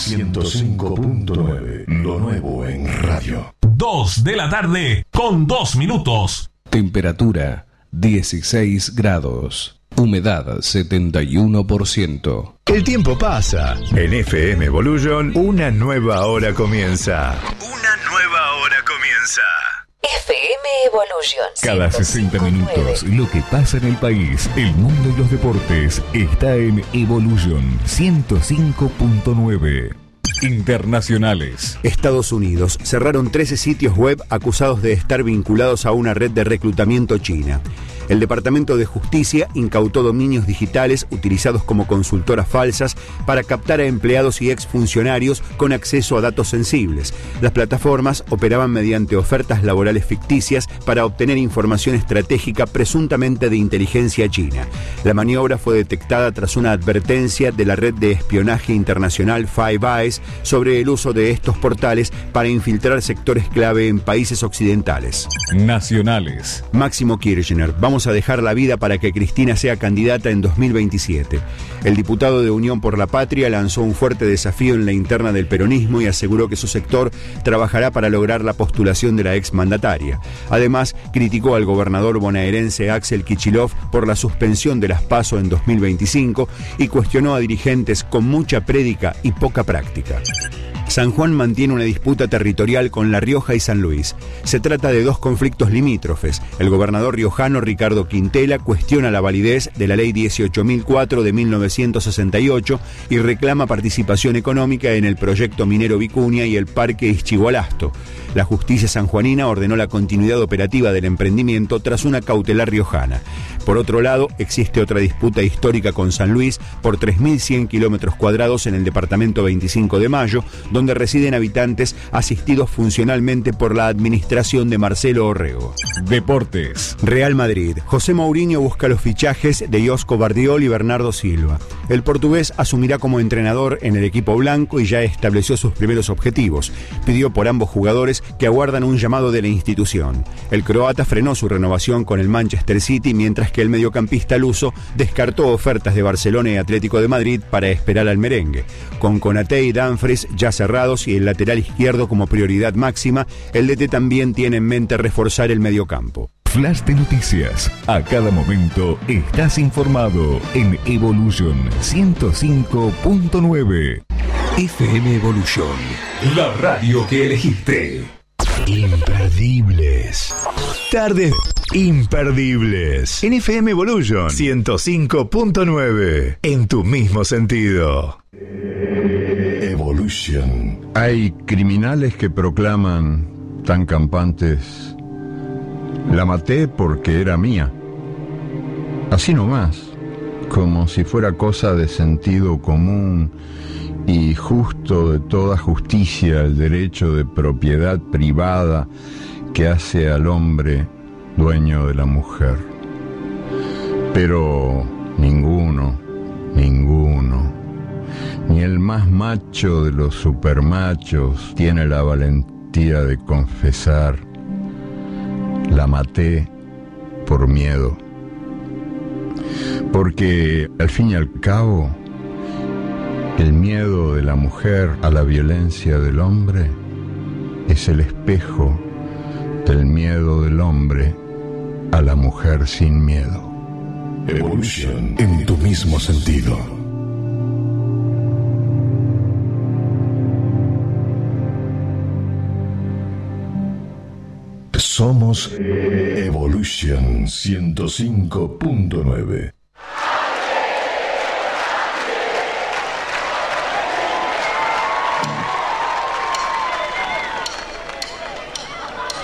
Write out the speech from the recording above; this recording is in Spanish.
105.9, lo nuevo en radio. 2 de la tarde con 2 minutos. Temperatura 16 grados. Humedad 71%. El tiempo pasa. En FM Evolution, una nueva hora comienza. FM Evolution. Cada 60 minutos, lo que pasa en el país, el mundo y los deportes está en Evolution 105.9. Internacionales. Estados Unidos cerraron 13 sitios web acusados de estar vinculados a una red de reclutamiento china. El Departamento de Justicia incautó dominios digitales utilizados como consultoras falsas para captar a empleados y exfuncionarios con acceso a datos sensibles. Las plataformas operaban mediante ofertas laborales ficticias para obtener información estratégica presuntamente de inteligencia china. La maniobra fue detectada tras una advertencia de la red de espionaje internacional Five Eyes sobre el uso de estos portales para infiltrar sectores clave en países occidentales. Nacionales. Máximo Kirchner: vamos a dejar la vida para que Cristina sea candidata en 2027. El diputado de Unión por la Patria lanzó un fuerte desafío en la interna del peronismo y aseguró que su sector trabajará para lograr la postulación de la exmandataria. Además, criticó al gobernador bonaerense Axel Kicillof por la suspensión de las PASO en 2025 y cuestionó a dirigentes con mucha prédica y poca práctica. San Juan mantiene una disputa territorial con La Rioja y San Luis. Se trata de dos conflictos limítrofes. El gobernador riojano Ricardo Quintela cuestiona la validez de la Ley 18.004 de 1968 y reclama participación económica en el proyecto minero Vicuña y el Parque Ischigualasto. La justicia sanjuanina ordenó la continuidad operativa del emprendimiento tras una cautelar riojana. Por otro lado, existe otra disputa histórica con San Luis por 3.100 kilómetros cuadrados en el departamento 25 de Mayo, donde residen habitantes asistidos funcionalmente por la administración de Marcelo Orrego. Deportes. Real Madrid. José Mourinho busca los fichajes de Josko Gvardiol y Bernardo Silva. El portugués asumirá como entrenador en el equipo blanco y ya estableció sus primeros objetivos. Pidió por ambos jugadores que aguardan un llamado de la institución. El croata frenó su renovación con el Manchester City, mientras que el mediocampista luso descartó ofertas de Barcelona y Atlético de Madrid para esperar al merengue. Con Konaté y Dumfries ya cerrados y el lateral izquierdo como prioridad máxima, el DT también tiene en mente reforzar el mediocampo. Flash de noticias. A cada momento estás informado en Evolution 105.9. FM Evolution. La radio que elegiste. Imperdibles. Tardes imperdibles. En FM Evolution 105.9. En tu mismo sentido. Evolution. Hay criminales que proclaman, tan campantes: la maté porque era mía. Así nomás, como si fuera cosa de sentido común y justo de toda justicia el derecho de propiedad privada que hace al hombre dueño de la mujer. Pero ninguno, ni el más macho de los supermachos tiene la valentía de confesar: la maté por miedo. Porque al fin y al cabo, el miedo de la mujer a la violencia del hombre es el espejo del miedo del hombre a la mujer sin miedo. Evolution, en tu mismo sentido. Somos Evolution 105.9.